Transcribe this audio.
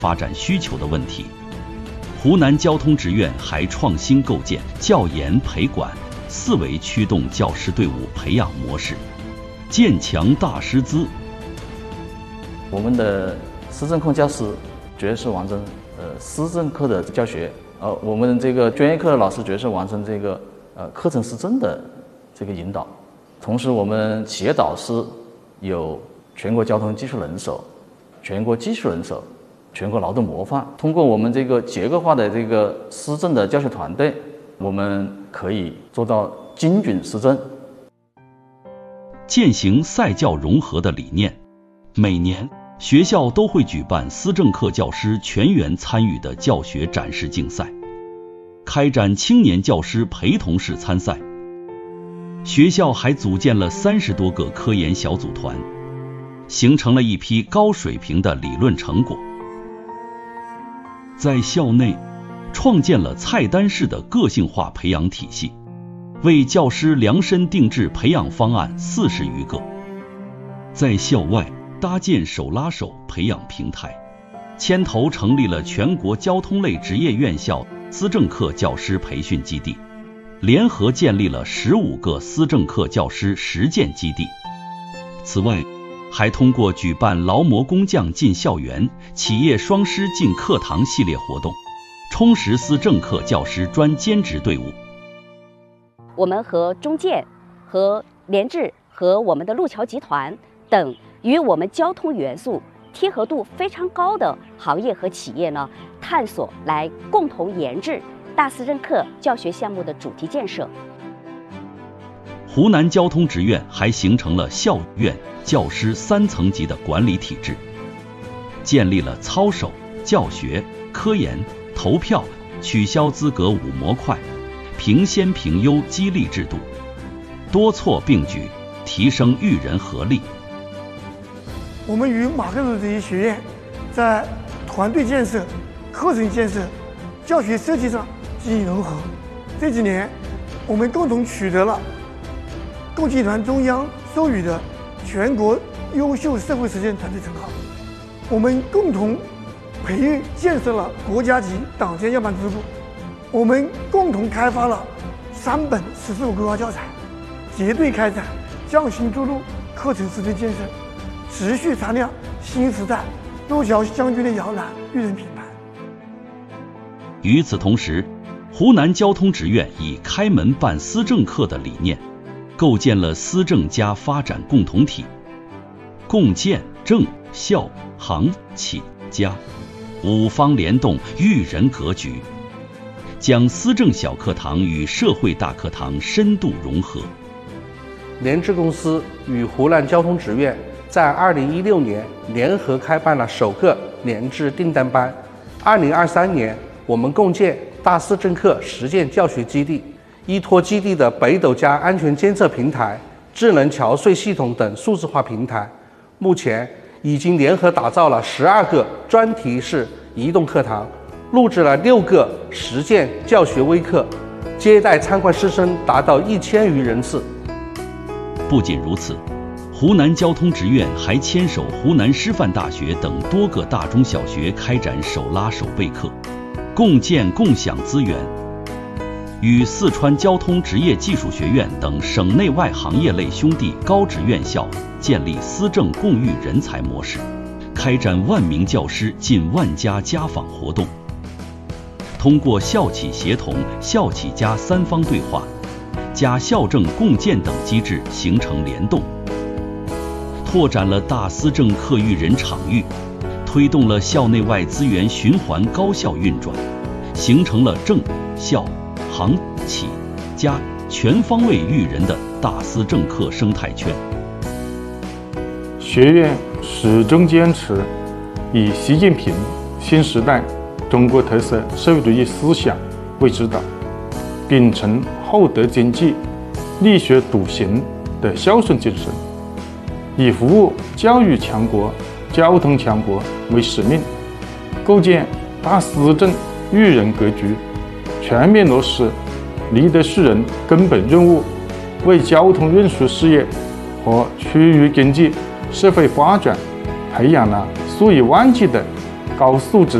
发展需求的问题。湖南交通职院还创新构建教研培管4维驱动教师队伍培养模式，建强大师资。 我们的思政课教师主要是完成思政课的教学，我们这个专业课的老师主要是完成这个课程思政的这个引导。同时，我们企业导师有全国交通技术人手、全国技术人手、全国劳动模范。通过我们这个结构化的这个思政的教学团队，我们可以做到精准思政。 践行赛教融合的理念，每年学校都会举办思政课教师全员参与的教学展示竞赛，开展青年教师陪同式参赛。学校还组建了30多个科研小组团，形成了一批高水平的理论成果。在校内创建了菜单式的个性化培养体系，为教师量身定制培养方案40余个。在校外搭建手拉手培养平台，牵头成立了全国交通类职业院校思政课教师培训基地，联合建立了15个思政课教师实践基地。此外，还通过举办劳模工匠进校园、企业双师进课堂系列活动，充实思政课教师专兼职队伍。 我们和中建、和联致、和我们的路桥集团等与我们交通元素贴合度非常高的行业和企业呢，探索来共同研制大思政课教学项目的主题建设。 湖南交通职院还形成了校院教师3层级的管理体制，建立了操守、教学、科研、投票、取消资格5模块、评先评优激励制度，多措并举，提升育人合力。 我们与马克思主义学院在团队建设、课程建设、教学设计上进行融合。这几年，我们共同取得了共集团中央授予的全国优秀社会实践团队称号。我们共同培育建设了国家级党建要办支部。我们共同开发了3本15规划教材，结对开展匠心筑路课程实践建设，持续擦亮新时代路桥将军的摇篮育人品牌。 与此同时，湖南交通职院以开门办思政课的理念，构建了思政家发展共同体，共建政校行企家5方联动育人格局，将思政小课堂与社会大课堂深度融合。 联致公司与湖南交通职院在2016年联合开办了首个联致订单班。2023年，我们共建大思政课实践教学基地，依托基地的北斗加安全监测平台、智能桥隧系统等数字化平台，目前已经联合打造了12个专题式移动课堂，录制了6个实践教学微课，接待参观师生达到1000余人次。 不仅如此，湖南交通职院还牵手湖南师范大学等多个大中小学开展手拉手备课，共建共享资源，与四川交通职业技术学院等省内外行业类兄弟高职院校建立思政共育人才模式，开展万名教师近万家家访活动，通过校企协同、校企加3方对话、加校政共建等机制形成联动，拓展了大思政课育人场域，推动了校内外资源循环高效运转，形成了政校行企家全方位育人的大思政课生态圈。 学院始终坚持以习近平新时代中国特色社会主义思想为指导，秉承厚德经济、力学笃行的孝顺精神，以服务教育强国、交通强国为使命，构建大思政育人格局，全面落实立德树人根本任务，为交通运输事业和区域经济社会发展培养了数以万计的高素质